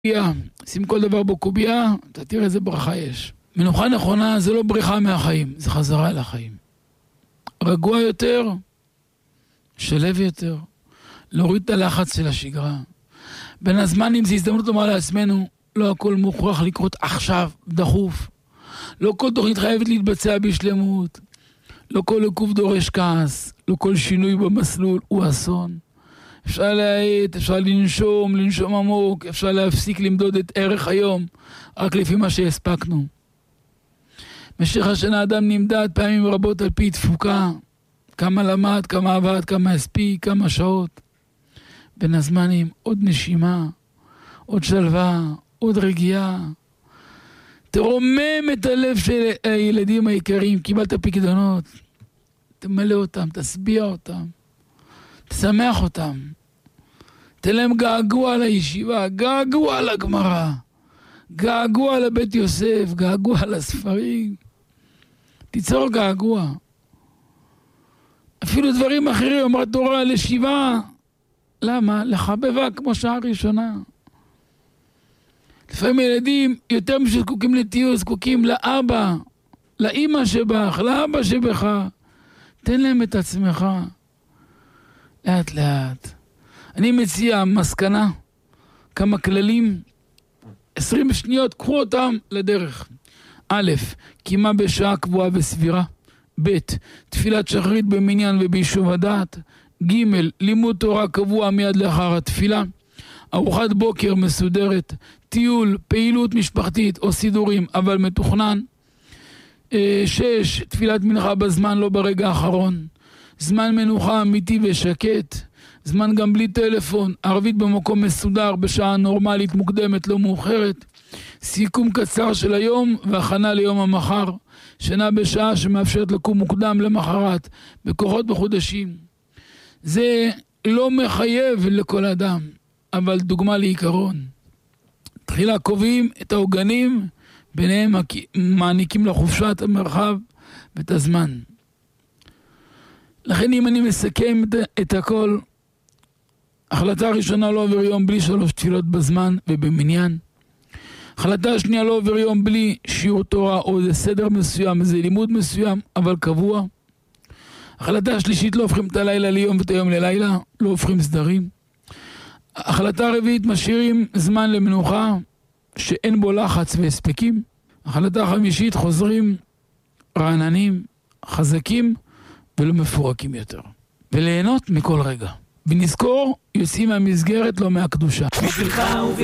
שים כל דבר בקובייה, אתה תראה איזה ברכה יש. מנוחה נכונה זה לא בריחה מהחיים, זה חזרה אל החיים. רגוע יותר, שלב יותר, להוריד את הלחץ של השגרה. בין הזמנים זה הזדמנות לומר לעצמנו, לא הכל מוכרח לקרות עכשיו, דחוף. לא כל תוכנית חייבת להתבצע בשלמות. לא כל עיכוב דורש כעס. לא כל שינוי במסלול הוא אסון. אפשר להעט, אפשר לנשום עמוק, אפשר להפסיק למדוד את ערך היום, רק לפי מה שהספקנו. משך השנה אדם נמדד פעמים רבות על פי תפוקה, כמה למד, כמה עבד, כמה הספיק, כמה שעות. בין הזמנים עוד נשימה, עוד שלווה, עוד רגיעה. תרומם את הלב של הילדים היקרים, קיבלת פיקדונות, תמלא אותם, תשביע אותם, תשמח אותם. תן להם געגוע לישיבה, געגוע לגמרא, געגוע לבית יוסף, געגוע לספרים. תיצור געגוע. אפילו דברים אחרים, אמרת תורה לשיבה. למה? לחבבה כמו שעה ראשונה. לפעמים ילדים יותר משזקוקים לטיול, זקוקים לאבא, לאמא שבך, לאבא שבך. תן להם את עצמך. לאט לאט. אני מציע מסקנה, כמה כללים, 20 שניות, קחו אותם לדרך. א', קימה בשעה קבועה וסבירה. ב', תפילת שחרית במניין וביישוב הדעת. ג', לימוד תורה קבוע מיד לאחר התפילה. ארוחת בוקר מסודרת. טיול, פעילות משפחתית או סידורים, אבל מתוכנן. 6, תפילת מנחה בזמן, לא ברגע האחרון. זמן מנוחה אמיתי ושקט. זמן גם בלי טלפון, ערבית במקום מסודר, בשעה נורמלית מוקדמת, לא מאוחרת. סיכום קצר של היום והכנה ליום המחר. שינה בשעה שמאפשרת לקום מוקדם למחרת, בכוחות מחודשים. זה לא מחייב לכל אדם, אבל דוגמה לעיקרון. תחילה קובעים את העוגנים, ביניהם מעניקים לחופשת המרחב ואת הזמן. לכן אם אני מסכם את הכל, החלטה ראשונה לא עובר יום בלי 3 תפילות בזמן ובמניין. החלטה השנייה לא עובר יום בלי שיעור תורה או איזה סדר מסוים, איזה לימוד מסוים, אבל קבוע. החלטה השלישית לא הופכים את הלילה ליום ואת היום ללילה, לא הופכים סדרים. החלטה הרביעית משאירים זמן למנוחה שאין בו לחץ והספקים. החלטה החמישית חוזרים רעננים, חזקים ולא מפורקים יותר. וליהנות מכל רגע. ונזכור, יוצאים מהמסגרת לא מהקדושה.